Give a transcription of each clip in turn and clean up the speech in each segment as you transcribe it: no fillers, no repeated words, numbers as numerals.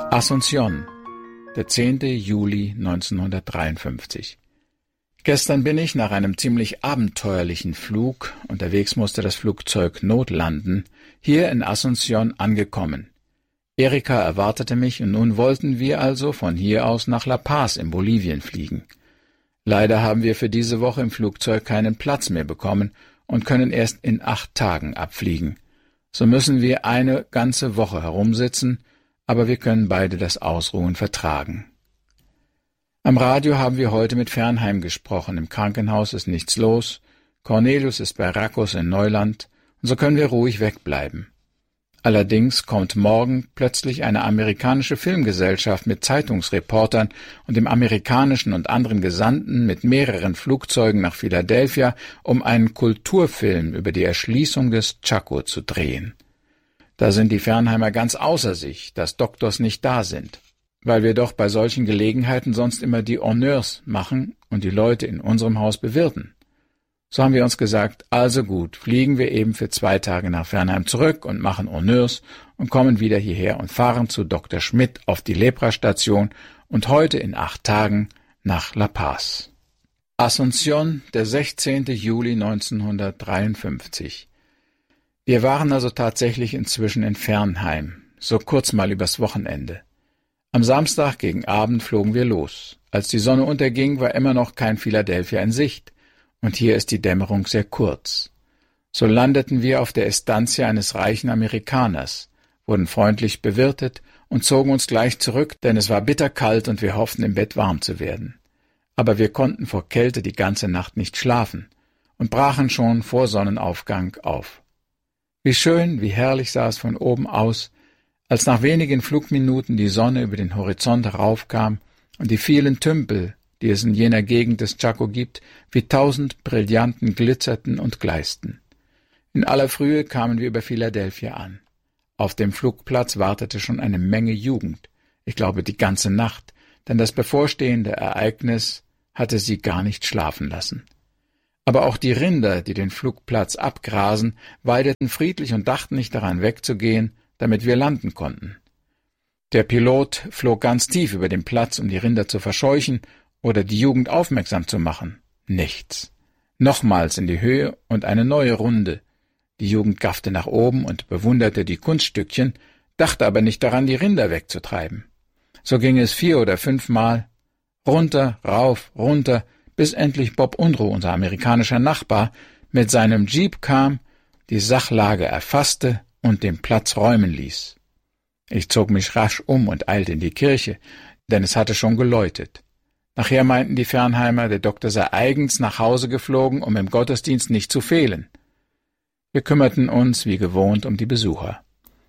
Asunción, der 10. Juli 1953. Gestern bin ich nach einem ziemlich abenteuerlichen Flug, unterwegs musste das Flugzeug notlanden, hier in Asunción angekommen. Erika erwartete mich und nun wollten wir also von hier aus nach La Paz in Bolivien fliegen. Leider haben wir für diese Woche im Flugzeug keinen Platz mehr bekommen und können erst in 8 Tagen abfliegen. So müssen wir eine ganze Woche herumsitzen, aber wir können beide das Ausruhen vertragen. Am Radio haben wir heute mit Fernheim gesprochen. Im Krankenhaus ist nichts los. Cornelius ist bei Rackus in Neuland und so können wir ruhig wegbleiben. Allerdings kommt morgen plötzlich eine amerikanische Filmgesellschaft mit Zeitungsreportern und dem amerikanischen und anderen Gesandten mit mehreren Flugzeugen nach Philadelphia, um einen Kulturfilm über die Erschließung des Chaco zu drehen. Da sind die Fernheimer ganz außer sich, dass Doktors nicht da sind, weil wir doch bei solchen Gelegenheiten sonst immer die Honneurs machen und die Leute in unserem Haus bewirten. So haben wir uns gesagt, also gut, fliegen wir eben für 2 Tage nach Fernheim zurück und machen Honneurs und kommen wieder hierher und fahren zu Dr. Schmidt auf die Lepra-Station und heute in 8 Tagen nach La Paz. Asunción, der 16. Juli 1953. Wir waren also tatsächlich inzwischen in Fernheim, so kurz mal übers Wochenende. Am Samstag gegen Abend flogen wir los. Als die Sonne unterging, war immer noch kein Philadelphia in Sicht. Und hier ist die Dämmerung sehr kurz. So landeten wir auf der Estancia eines reichen Amerikaners, wurden freundlich bewirtet und zogen uns gleich zurück, denn es war bitterkalt und wir hofften, im Bett warm zu werden. Aber wir konnten vor Kälte die ganze Nacht nicht schlafen und brachen schon vor Sonnenaufgang auf. Wie schön, wie herrlich sah es von oben aus, als nach wenigen Flugminuten die Sonne über den Horizont heraufkam und die vielen Tümpel, die es in jener Gegend des Chaco gibt, wie 1000 Brillanten glitzerten und gleisten. In aller Frühe kamen wir über Philadelphia an. Auf dem Flugplatz wartete schon eine Menge Jugend, ich glaube die ganze Nacht, denn das bevorstehende Ereignis hatte sie gar nicht schlafen lassen. Aber auch die Rinder, die den Flugplatz abgrasen, weideten friedlich und dachten nicht daran wegzugehen, damit wir landen konnten. Der Pilot flog ganz tief über den Platz, um die Rinder zu verscheuchen oder die Jugend aufmerksam zu machen. Nichts. Nochmals in die Höhe und eine neue Runde. Die Jugend gaffte nach oben und bewunderte die Kunststückchen, dachte aber nicht daran, die Rinder wegzutreiben. So ging es 4 oder 5 Mal. Runter, rauf, runter, bis endlich Bob Unruh, unser amerikanischer Nachbar, mit seinem Jeep kam, die Sachlage erfasste und den Platz räumen ließ. Ich zog mich rasch um und eilte in die Kirche, denn es hatte schon geläutet. Nachher meinten die Fernheimer, der Doktor sei eigens nach Hause geflogen, um im Gottesdienst nicht zu fehlen. Wir kümmerten uns, wie gewohnt, um die Besucher.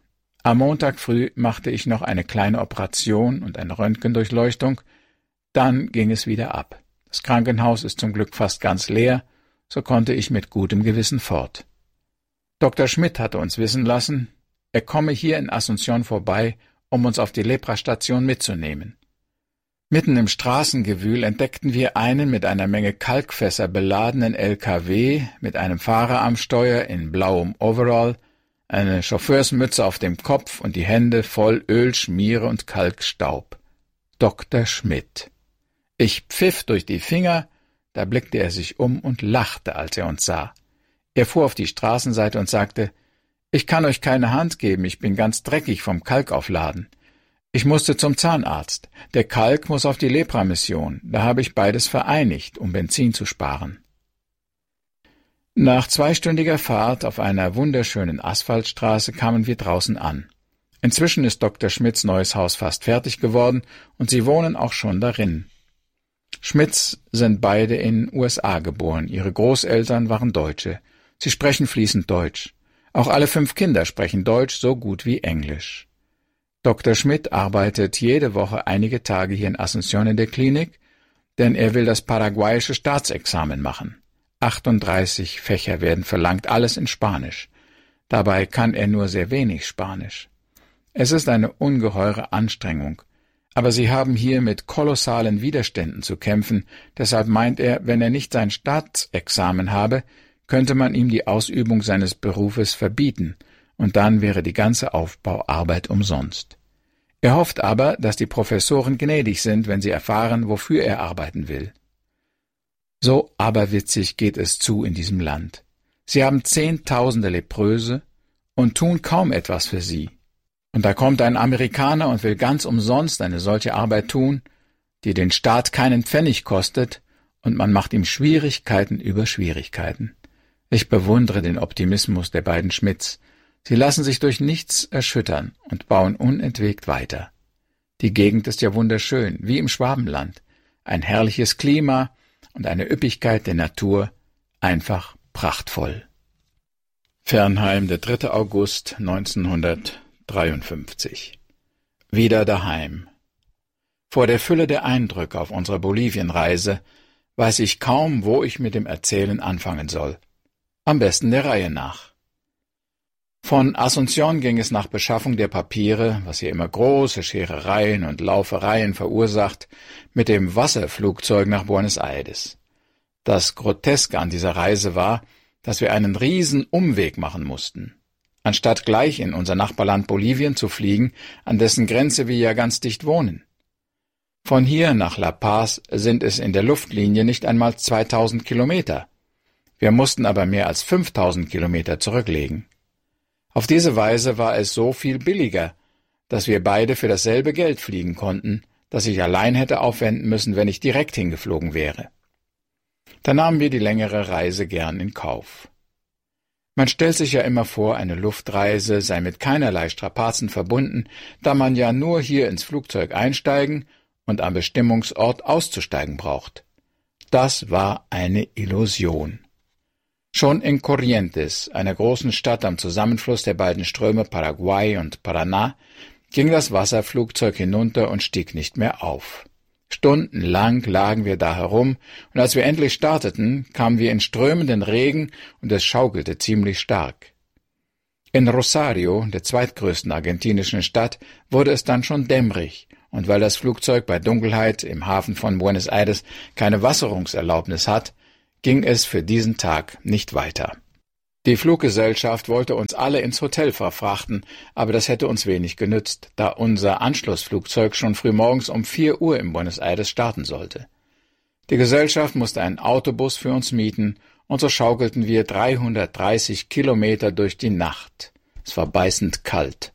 Am Montag früh machte ich noch eine kleine Operation und eine Röntgendurchleuchtung, dann ging es wieder ab. Das Krankenhaus ist zum Glück fast ganz leer, so konnte ich mit gutem Gewissen fort. Dr. Schmidt hatte uns wissen lassen, er komme hier in Asunción vorbei, um uns auf die Lepra-Station mitzunehmen. Mitten im Straßengewühl entdeckten wir einen mit einer Menge Kalkfässer beladenen LKW mit einem Fahrer am Steuer in blauem Overall, eine Chauffeursmütze auf dem Kopf und die Hände voll Öl, Schmiere und Kalkstaub. Dr. Schmidt. Ich pfiff durch die Finger, da blickte er sich um und lachte, als er uns sah. Er fuhr auf die Straßenseite und sagte, »Ich kann euch keine Hand geben, ich bin ganz dreckig vom Kalkaufladen. Ich musste zum Zahnarzt. Der Kalk muss auf die Lepra-Mission. Da habe ich beides vereinigt, um Benzin zu sparen.« Nach 2-stündiger Fahrt auf einer wunderschönen Asphaltstraße kamen wir draußen an. Inzwischen ist Dr. Schmidts neues Haus fast fertig geworden und sie wohnen auch schon darin. Schmidts sind beide in USA geboren. Ihre Großeltern waren Deutsche. Sie sprechen fließend Deutsch. Auch alle 5 Kinder sprechen Deutsch so gut wie Englisch. Dr. Schmidt arbeitet jede Woche einige Tage hier in Asunción in der Klinik, denn er will das paraguayische Staatsexamen machen. 38 Fächer werden verlangt, alles in Spanisch. Dabei kann er nur sehr wenig Spanisch. Es ist eine ungeheure Anstrengung, aber sie haben hier mit kolossalen Widerständen zu kämpfen, deshalb meint er, wenn er nicht sein Staatsexamen habe, könnte man ihm die Ausübung seines Berufes verbieten, und dann wäre die ganze Aufbauarbeit umsonst. Er hofft aber, dass die Professoren gnädig sind, wenn sie erfahren, wofür er arbeiten will. So aberwitzig geht es zu in diesem Land. Sie haben Zehntausende Lepröse und tun kaum etwas für sie. Und da kommt ein Amerikaner und will ganz umsonst eine solche Arbeit tun, die den Staat keinen Pfennig kostet, und man macht ihm Schwierigkeiten über Schwierigkeiten. Ich bewundere den Optimismus der beiden Schmidts. Sie lassen sich durch nichts erschüttern und bauen unentwegt weiter. Die Gegend ist ja wunderschön, wie im Schwabenland. Ein herrliches Klima und eine Üppigkeit der Natur, einfach prachtvoll. Fernheim, der 3. August 1953. Wieder daheim. Vor der Fülle der Eindrücke auf unserer Bolivienreise weiß ich kaum, wo ich mit dem Erzählen anfangen soll. Am besten der Reihe nach. Von Asunción ging es nach Beschaffung der Papiere, was hier immer große Scherereien und Laufereien verursacht, mit dem Wasserflugzeug nach Buenos Aires. Das Groteske an dieser Reise war, dass wir einen riesen Umweg machen mussten. Anstatt gleich in unser Nachbarland Bolivien zu fliegen, an dessen Grenze wir ja ganz dicht wohnen. Von hier nach La Paz sind es in der Luftlinie nicht einmal 2000 Kilometer. Wir mussten aber mehr als 5000 Kilometer zurücklegen. Auf diese Weise war es so viel billiger, dass wir beide für dasselbe Geld fliegen konnten, das ich allein hätte aufwenden müssen, wenn ich direkt hingeflogen wäre. Da nahmen wir die längere Reise gern in Kauf. Man stellt sich ja immer vor, eine Luftreise sei mit keinerlei Strapazen verbunden, da man ja nur hier ins Flugzeug einsteigen und am Bestimmungsort auszusteigen braucht. Das war eine Illusion. Schon in Corrientes, einer großen Stadt am Zusammenfluss der beiden Ströme Paraguay und Paraná, ging das Wasserflugzeug hinunter und stieg nicht mehr auf. Stundenlang lagen wir da herum, und als wir endlich starteten, kamen wir in strömenden Regen, und es schaukelte ziemlich stark. In Rosario, der zweitgrößten argentinischen Stadt, wurde es dann schon dämmerig, und weil das Flugzeug bei Dunkelheit im Hafen von Buenos Aires keine Wasserungserlaubnis hat, ging es für diesen Tag nicht weiter. Die Fluggesellschaft wollte uns alle ins Hotel verfrachten, aber das hätte uns wenig genützt, da unser Anschlussflugzeug schon frühmorgens um 4 Uhr in Buenos Aires starten sollte. Die Gesellschaft musste einen Autobus für uns mieten, und so schaukelten wir 330 Kilometer durch die Nacht. Es war beißend kalt.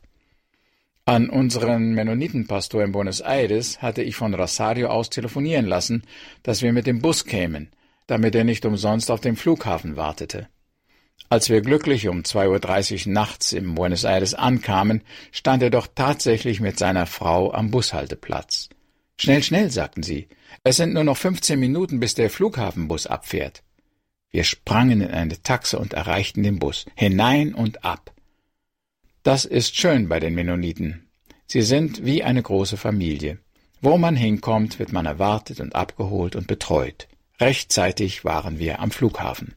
An unseren Mennonitenpastor in Buenos Aires hatte ich von Rosario aus telefonieren lassen, dass wir mit dem Bus kämen, damit er nicht umsonst auf dem Flughafen wartete. Als wir glücklich um 2:30 Uhr nachts in Buenos Aires ankamen, stand er doch tatsächlich mit seiner Frau am Bushalteplatz. »Schnell, schnell«, sagten sie, »es sind nur noch 15 Minuten, bis der Flughafenbus abfährt.« Wir sprangen in eine Taxe und erreichten den Bus, hinein und ab. Das ist schön bei den Mennoniten. Sie sind wie eine große Familie. Wo man hinkommt, wird man erwartet und abgeholt und betreut. Rechtzeitig waren wir am Flughafen.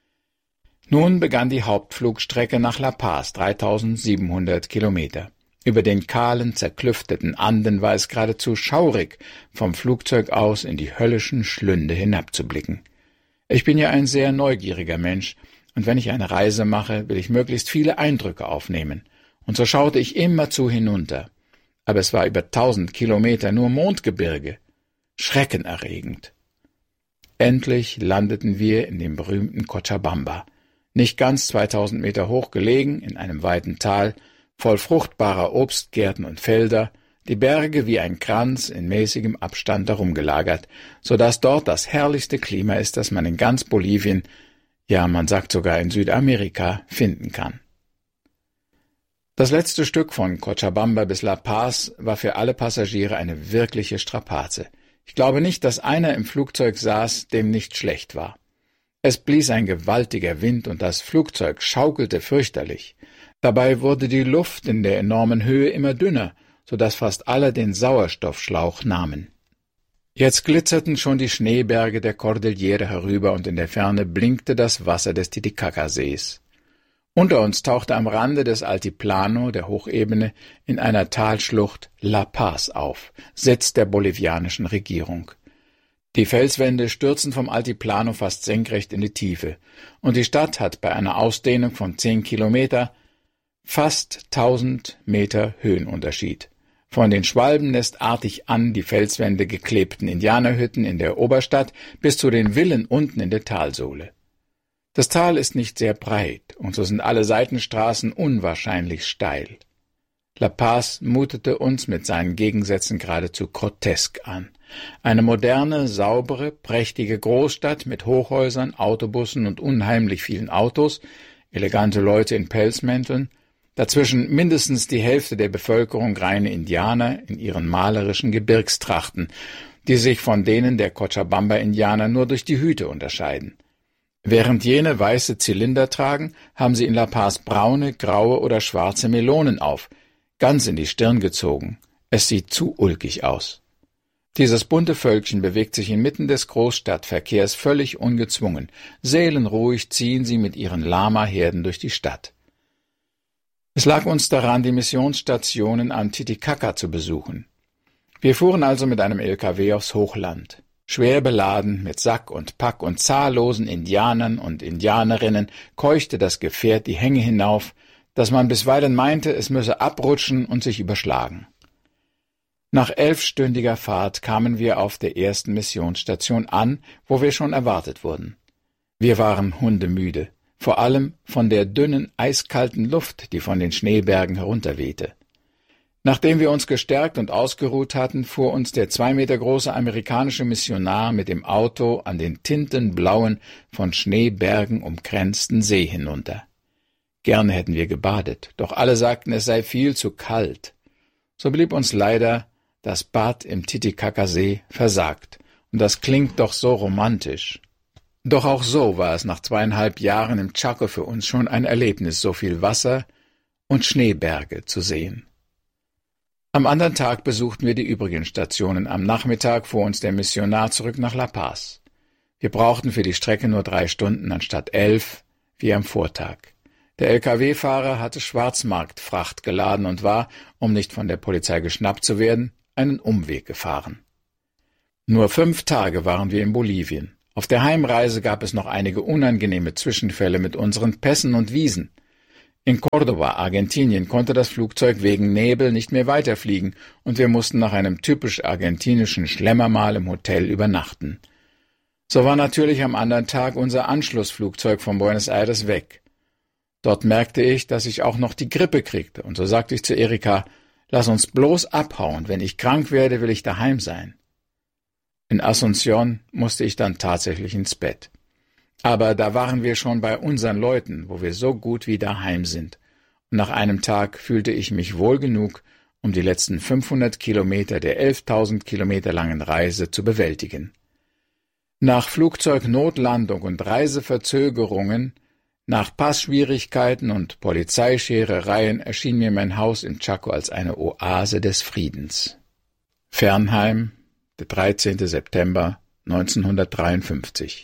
Nun begann die Hauptflugstrecke nach La Paz, 3700 Kilometer. Über den kahlen, zerklüfteten Anden war es geradezu schaurig, vom Flugzeug aus in die höllischen Schlünde hinabzublicken. Ich bin ja ein sehr neugieriger Mensch, und wenn ich eine Reise mache, will ich möglichst viele Eindrücke aufnehmen. Und so schaute ich immerzu hinunter. Aber es war über 1000 Kilometer nur Mondgebirge. Schreckenerregend. Endlich landeten wir in dem berühmten Cochabamba. Nicht ganz 2000 Meter hoch gelegen, in einem weiten Tal, voll fruchtbarer Obstgärten und Felder, die Berge wie ein Kranz in mäßigem Abstand herumgelagert, so dass dort das herrlichste Klima ist, das man in ganz Bolivien, ja, man sagt sogar in Südamerika, finden kann. Das letzte Stück von Cochabamba bis La Paz war für alle Passagiere eine wirkliche Strapaze. Ich glaube nicht, dass einer im Flugzeug saß, dem nicht schlecht war. Es blies ein gewaltiger Wind und das Flugzeug schaukelte fürchterlich. Dabei wurde die Luft in der enormen Höhe immer dünner, so dass fast alle den Sauerstoffschlauch nahmen. Jetzt glitzerten schon die Schneeberge der Cordillere herüber und in der Ferne blinkte das Wasser des Titicacasees. Unter uns tauchte am Rande des Altiplano, der Hochebene, in einer Talschlucht La Paz auf, Sitz der bolivianischen Regierung. Die Felswände stürzen vom Altiplano fast senkrecht in die Tiefe, und die Stadt hat bei einer Ausdehnung von 10 Kilometer fast 1000 Meter Höhenunterschied. Von den schwalbennestartig an die Felswände geklebten Indianerhütten in der Oberstadt bis zu den Villen unten in der Talsohle. Das Tal ist nicht sehr breit, und so sind alle Seitenstraßen unwahrscheinlich steil. La Paz mutete uns mit seinen Gegensätzen geradezu grotesk an. Eine moderne, saubere, prächtige Großstadt mit Hochhäusern, Autobussen und unheimlich vielen Autos, elegante Leute in Pelzmänteln, dazwischen mindestens die Hälfte der Bevölkerung reine Indianer in ihren malerischen Gebirgstrachten, die sich von denen der Cochabamba-Indianer nur durch die Hüte unterscheiden. Während jene weiße Zylinder tragen, haben sie in La Paz braune, graue oder schwarze Melonen auf, ganz in die Stirn gezogen. Es sieht zu ulkig aus. Dieses bunte Völkchen bewegt sich inmitten des Großstadtverkehrs völlig ungezwungen. Seelenruhig ziehen sie mit ihren Lama-Herden durch die Stadt. Es lag uns daran, die Missionsstationen am Titicaca zu besuchen. Wir fuhren also mit einem LKW aufs Hochland. Schwer beladen mit Sack und Pack und zahllosen Indianern und Indianerinnen keuchte das Gefährt die Hänge hinauf, dass man bisweilen meinte, es müsse abrutschen und sich überschlagen. Nach 11-stündiger Fahrt kamen wir auf der ersten Missionsstation an, wo wir schon erwartet wurden. Wir waren hundemüde, vor allem von der dünnen, eiskalten Luft, die von den Schneebergen herunterwehte. Nachdem wir uns gestärkt und ausgeruht hatten, fuhr uns der 2 Meter große amerikanische Missionar mit dem Auto an den tintenblauen, von Schneebergen umkränzten See hinunter. Gerne hätten wir gebadet, doch alle sagten, es sei viel zu kalt. So blieb uns leider das Bad im Titicaca-See versagt, und das klingt doch so romantisch. Doch auch so war es nach 2,5 Jahren im Chaco für uns schon ein Erlebnis, so viel Wasser und Schneeberge zu sehen. Am anderen Tag besuchten wir die übrigen Stationen. Am Nachmittag fuhr uns der Missionar zurück nach La Paz. Wir brauchten für die Strecke nur 3 Stunden anstatt 11, wie am Vortag. Der LKW-Fahrer hatte Schwarzmarktfracht geladen und war, um nicht von der Polizei geschnappt zu werden, einen Umweg gefahren. Nur 5 Tage waren wir in Bolivien. Auf der Heimreise gab es noch einige unangenehme Zwischenfälle mit unseren Pässen und Wiesen. In Córdoba, Argentinien, konnte das Flugzeug wegen Nebel nicht mehr weiterfliegen und wir mussten nach einem typisch argentinischen Schlemmermahl im Hotel übernachten. So war natürlich am anderen Tag unser Anschlussflugzeug von Buenos Aires weg. Dort merkte ich, dass ich auch noch die Grippe kriegte, und so sagte ich zu Erika, lass uns bloß abhauen, wenn ich krank werde, will ich daheim sein. In Asunción musste ich dann tatsächlich ins Bett. Aber da waren wir schon bei unseren Leuten, wo wir so gut wie daheim sind. Und nach einem Tag fühlte ich mich wohl genug, um die letzten 500 Kilometer der 11.000 Kilometer langen Reise zu bewältigen. Nach Flugzeugnotlandung und Reiseverzögerungen, nach Passschwierigkeiten und Polizeischerereien erschien mir mein Haus in Chaco als eine Oase des Friedens. Fernheim, der 13. September 1953.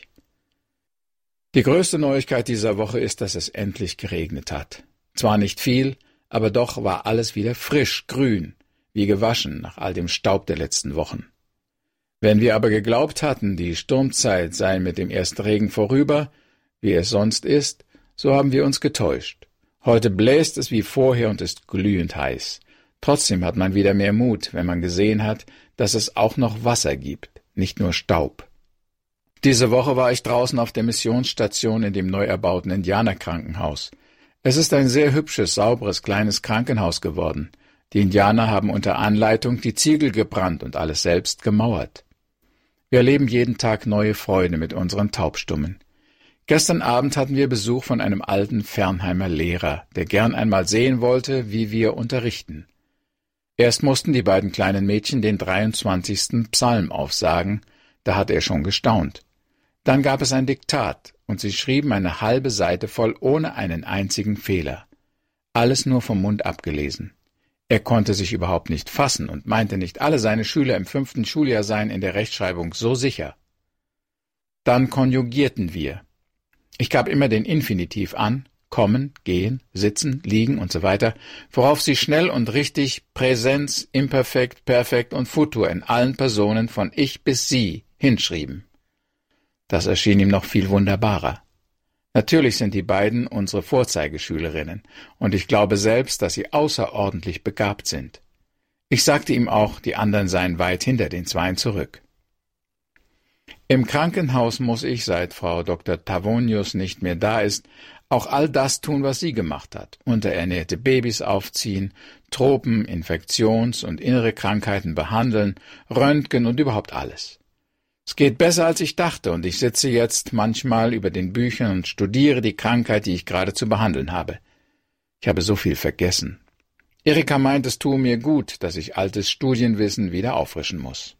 Die größte Neuigkeit dieser Woche ist, dass es endlich geregnet hat. Zwar nicht viel, aber doch war alles wieder frisch, grün, wie gewaschen nach all dem Staub der letzten Wochen. Wenn wir aber geglaubt hatten, die Sturmzeit sei mit dem ersten Regen vorüber, wie es sonst ist, so haben wir uns getäuscht. Heute bläst es wie vorher und ist glühend heiß. Trotzdem hat man wieder mehr Mut, wenn man gesehen hat, dass es auch noch Wasser gibt, nicht nur Staub. Diese Woche war ich draußen auf der Missionsstation in dem neu erbauten Indianerkrankenhaus. Es ist ein sehr hübsches, sauberes, kleines Krankenhaus geworden. Die Indianer haben unter Anleitung die Ziegel gebrannt und alles selbst gemauert. Wir erleben jeden Tag neue Freude mit unseren Taubstummen. Gestern Abend hatten wir Besuch von einem alten Fernheimer Lehrer, der gern einmal sehen wollte, wie wir unterrichten. Erst mussten die beiden kleinen Mädchen den 23. Psalm aufsagen, da hatte er schon gestaunt. Dann gab es ein Diktat, und sie schrieben eine halbe Seite voll ohne einen einzigen Fehler. Alles nur vom Mund abgelesen. Er konnte sich überhaupt nicht fassen und meinte, nicht alle seine Schüler im 5. Schuljahr seien in der Rechtschreibung so sicher. Dann konjugierten wir. Ich gab immer den Infinitiv an, kommen, gehen, sitzen, liegen und so weiter, worauf sie schnell und richtig Präsens, Imperfekt, Perfekt und Futur in allen Personen von ich bis sie hinschrieben. Das erschien ihm noch viel wunderbarer. Natürlich sind die beiden unsere Vorzeigeschülerinnen, und ich glaube selbst, dass sie außerordentlich begabt sind. Ich sagte ihm auch, die anderen seien weit hinter den Zweien zurück. Im Krankenhaus muss ich, seit Frau Dr. Tavonius nicht mehr da ist, auch all das tun, was sie gemacht hat. Unterernährte Babys aufziehen, Tropen, Infektions- und innere Krankheiten behandeln, Röntgen und überhaupt alles. Es geht besser, als ich dachte, und ich sitze jetzt manchmal über den Büchern und studiere die Krankheit, die ich gerade zu behandeln habe. Ich habe so viel vergessen. Erika meint, es tue mir gut, dass ich altes Studienwissen wieder auffrischen muss.